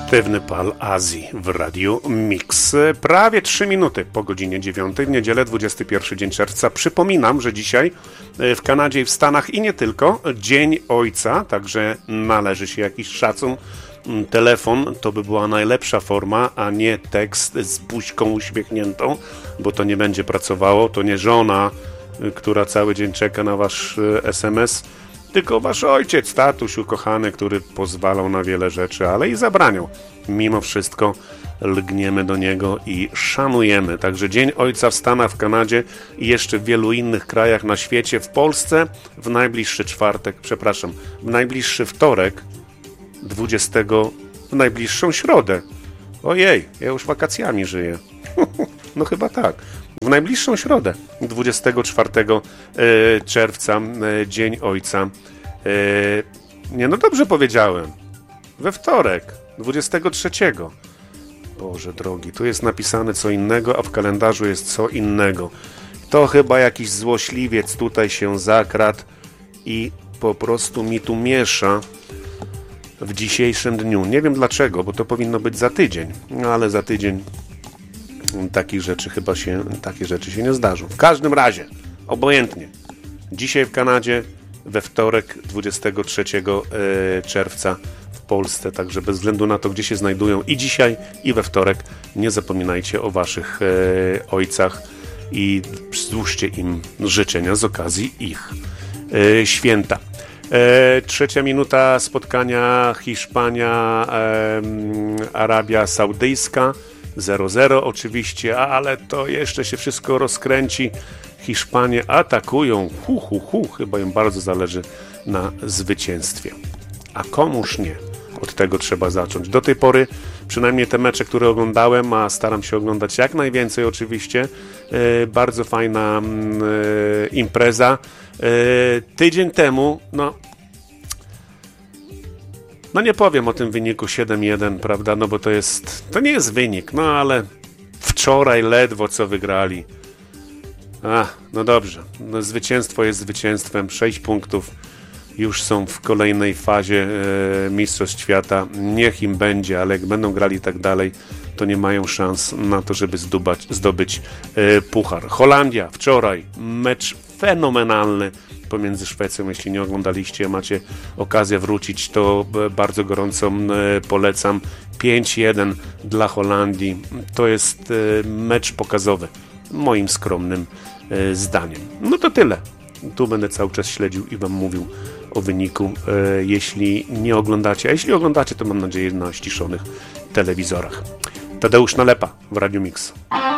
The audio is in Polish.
Sztywny pal Azji w Radiu Mix. Prawie 3 minuty po godzinie 9 w niedzielę, 21 dzień czerwca. Przypominam, że dzisiaj w Kanadzie i w Stanach i nie tylko Dzień Ojca, także należy się jakiś szacun. Telefon to by była najlepsza forma, a nie tekst z buźką uśmiechniętą, bo to nie będzie pracowało. To nie żona, która cały dzień czeka na wasz SMS, tylko wasz ojciec, tatuś ukochany, który pozwalał na wiele rzeczy, ale i zabraniał. Mimo wszystko lgniemy do niego i szanujemy. Także Dzień Ojca w Stanach, w Kanadzie i jeszcze w wielu innych krajach na świecie. W Polsce w najbliższy wtorek, 20, w najbliższą środę. Ojej, ja już wakacjami żyję. No chyba tak. W najbliższą środę, 24 czerwca, Dzień Ojca. Nie, no dobrze powiedziałem. We wtorek, 23. Boże drogi, tu jest napisane co innego, a w kalendarzu jest co innego. To chyba jakiś złośliwiec tutaj się zakradł i po prostu mi tu miesza w dzisiejszym dniu. Nie wiem dlaczego, bo to powinno być za tydzień, no ale za tydzień takie rzeczy się nie zdarzą. W każdym razie, obojętnie. Dzisiaj w Kanadzie, we wtorek 23 czerwca w Polsce, także bez względu na to, gdzie się znajdują i dzisiaj, i we wtorek, nie zapominajcie o waszych ojcach i złóżcie im życzenia z okazji ich święta. 3 minuta spotkania Hiszpania, Arabia Saudyjska 0-0 oczywiście, ale to jeszcze się wszystko rozkręci. Hiszpanie atakują, chyba im bardzo zależy na zwycięstwie. A komuż nie? Od tego trzeba zacząć. Do tej pory, przynajmniej te mecze, które oglądałem, a staram się oglądać jak najwięcej oczywiście, bardzo fajna impreza. Tydzień temu, no nie powiem o tym wyniku 7-1, prawda, no bo to nie jest wynik, no ale wczoraj ledwo co wygrali. No dobrze, no zwycięstwo jest zwycięstwem, 6 punktów, już są w kolejnej fazie Mistrzostw Świata, niech im będzie, ale jak będą grali tak dalej, to nie mają szans na to, żeby zdobyć puchar. Holandia wczoraj, mecz fenomenalny pomiędzy Szwecją. Jeśli nie oglądaliście, macie okazję wrócić, to bardzo gorąco polecam. 5-1 dla Holandii. To jest mecz pokazowy, moim skromnym zdaniem. No to tyle. Tu będę cały czas śledził i wam mówił o wyniku, jeśli nie oglądacie. A jeśli oglądacie, to mam nadzieję na ściszonych telewizorach. Tadeusz Nalepa w Radiu Mix.